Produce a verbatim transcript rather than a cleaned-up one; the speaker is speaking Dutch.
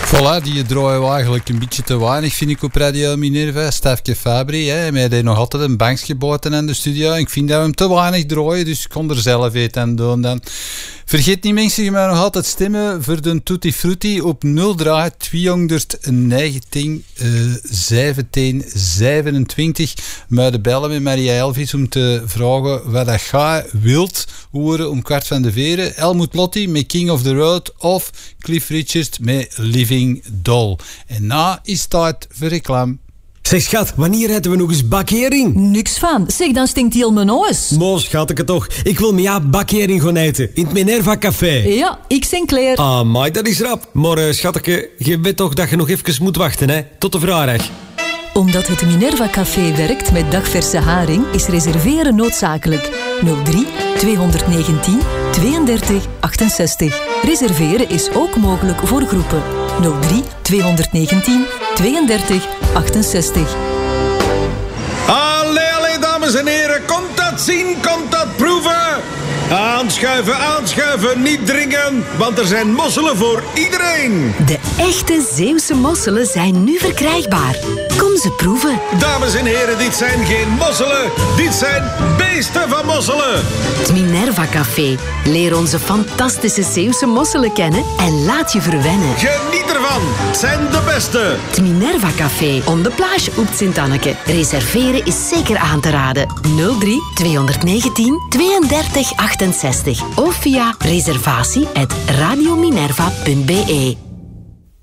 Voilà, die draaien we eigenlijk een beetje te weinig, vind ik, op Radio Minerva. Stefke Fabri, hè. Mij heeft nog altijd een bankje buiten in de studio. Ik vind dat we hem te weinig draaien, dus ik kon er zelf iets aan doen dan. Vergeet niet, mensen, je mag nog altijd stemmen voor de Tutti Frutti op nul drie tweehonderdnegentien zeventien zevenentwintig. Maar de bellen met Maria Elvis om te vragen wat dat jij wilt horen om kwart van de veren. Helmut Lotti met King of the Road of Cliff Richard met Living Doll. En na is het tijd voor reclame. Zeg schat, wanneer eten we nog eens bakhering? Niks van. Zeg, dan stinkt heel mijn huis. Mo, schatke toch. Ik wil met jou bakhering gaan eten. In het Minerva Café. Ja, ik ben klaar. Ah, maar dat is rap. Maar uh, schatke, je weet toch dat je nog even moet wachten, hè? Tot de vrijdag. Omdat het Minerva Café werkt met dagverse haring, is reserveren noodzakelijk. nul drie tweehonderdnegentien tweeëndertig achtenzestig. Reserveren is ook mogelijk voor groepen. nul drie tweehonderdnegentien tweeëndertig achtenzestig. Allee, allee, dames en heren, komt dat zien, komt dat proeven? Aanschuiven, aanschuiven, niet dringen, want er zijn mosselen voor iedereen. De echte Zeeuwse mosselen zijn nu verkrijgbaar. Kom ze proeven. Dames en heren, dit zijn geen mosselen, dit zijn beesten van mosselen. Het Minerva Café. Leer onze fantastische Zeeuwse mosselen kennen en laat je verwennen. Geniet ervan, het zijn de beste. Het Minerva Café, on de plage op Sint-Anneke. Reserveren is zeker aan te raden. nul drie tweehonderdnegentien tweeëndertig achtenzestig of via reservatie at radiominerva punt be.